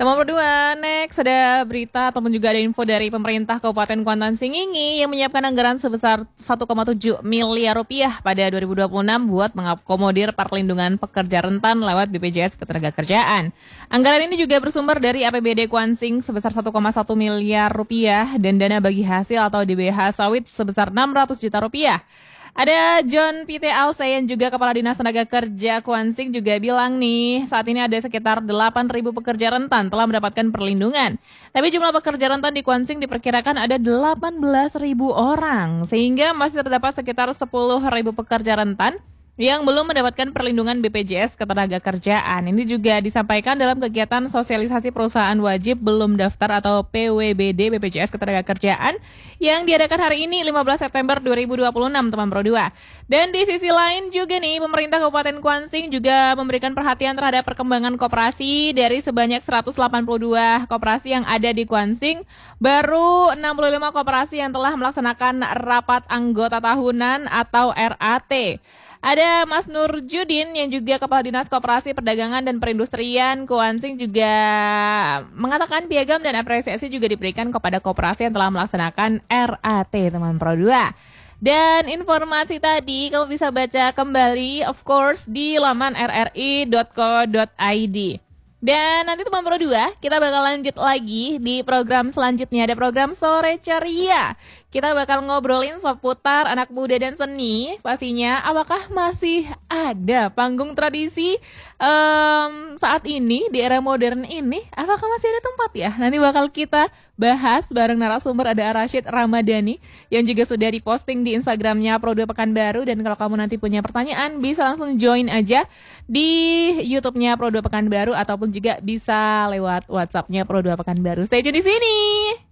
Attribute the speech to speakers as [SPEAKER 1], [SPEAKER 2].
[SPEAKER 1] Teman berdua, next ada berita ataupun juga ada info dari pemerintah Kabupaten Kuantan Singingi yang menyiapkan anggaran sebesar 1,7 miliar rupiah pada 2026 buat mengakomodir perlindungan pekerja rentan lewat BPJS Ketenagakerjaan. Anggaran ini juga bersumber dari APBD Kuansing sebesar 1,1 miliar rupiah dan dana bagi hasil atau DBH sawit sebesar 600 juta rupiah. Ada John PT Alse yang juga Kepala Dinas Tenaga Kerja Kuansing juga bilang nih, saat ini ada sekitar 8.000 pekerja rentan telah mendapatkan perlindungan. Tapi jumlah pekerja rentan di Kuansing diperkirakan ada 18.000 orang, sehingga masih terdapat sekitar 10.000 pekerja rentan yang belum mendapatkan perlindungan BPJS Ketenagakerjaan. Ini juga disampaikan dalam kegiatan sosialisasi perusahaan wajib belum daftar atau PWBD BPJS Ketenagakerjaan yang diadakan hari ini 15 September 2026, teman Pro 2. Dan di sisi lain juga nih, pemerintah Kabupaten Kuansing juga memberikan perhatian terhadap perkembangan koperasi. Dari sebanyak 182 koperasi yang ada di Kuansing, baru 65 koperasi yang telah melaksanakan rapat anggota tahunan atau RAT. Ada Mas Nurjudin yang juga Kepala Dinas Koperasi Perdagangan dan Perindustrian Kuansing juga mengatakan piagam dan apresiasi juga diberikan kepada koperasi yang telah melaksanakan RAT, teman Pro 2. Dan informasi tadi kamu bisa baca kembali of course di laman rri.co.id. Dan nanti teman Pro 2, kita bakal lanjut lagi di program selanjutnya. Ada program Sore Ceria. Kita bakal ngobrolin seputar anak muda dan seni. Pastinya, apakah masih ada panggung tradisi saat ini, di era modern ini? Apakah masih ada tempat ya? Nanti bakal kita bahas bareng narasumber, ada Rashid Ramadhani yang juga sudah diposting di Instagramnya Pro 2 Pekanbaru. Dan kalau kamu nanti punya pertanyaan, bisa langsung join aja di YouTube-nya Pro 2 Pekanbaru ataupun juga bisa lewat WhatsApp-nya Pro 2 Pekanbaru. Stay tune di sini.